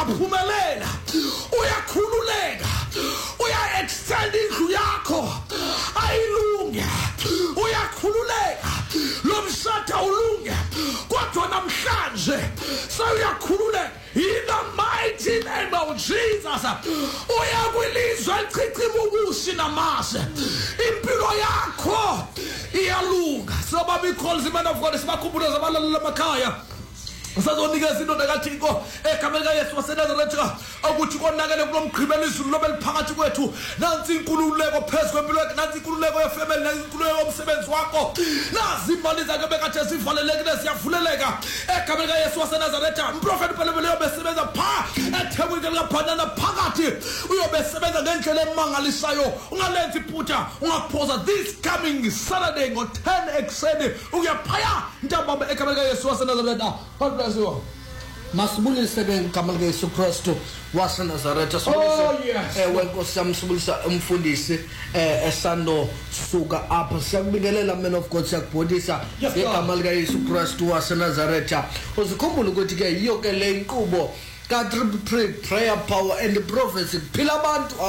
uyaphumelela, uyakhululeka, uya-extend indlu yakho ayilunge, uyakhululeka, lo mshado ulunge, kodwa namhlanje sewuyakhululeka in the mighty name of Jesus. Uyakwilizwe elichicima ubusi namase, impilo yakho iyalunga. So baby calls the man of God, sibakhumbule zabalala emakhaya. Usazonikeza into nakathi inko egameni kaYesu waseNazaretha ukuthi konakele kulomgqibelo izulu lobe liphakathi kwethu. Nansi inkululeko phezulu kwempilo yakho, nansi inkululeko yefamily, nansi inkululeko yomsebenzi wakho, nazi imali zakhe bekade zivalelekile ziyavuleleka egameni kaYesu waseNazaretha. Umprofeti phela uyobesebenza pha eThekwini likaBhanana phakathi, uyobesebenza ngendlela emangalisayo, ungalenzi iphutha, ungaphosa. This coming Saturday ngo-10 ekseni uyaphaya ntambama egameni kaYesu waseNazaretha. Masibulise ke igama likaYesu Kristu waseNazaretha. Wenkosi yami, sibulisa umfundisi esando suka apha. Siyakubingelela man of God, siyakubonisa igama likaYesu Kristu waseNazaretha. Uzikhumbula ukuthi ke yiyo ke le inkqubo ka-triple prayer power and prophecy phila abantu